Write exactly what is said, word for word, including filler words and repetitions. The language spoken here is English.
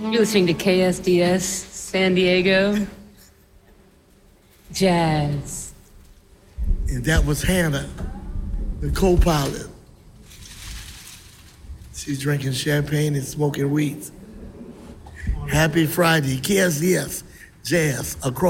You're listening to K S D S San Diego Jazz. And that was Hannah, the co-pilot. She's drinking champagne and smoking weed. Happy Friday, K S D S Jazz across.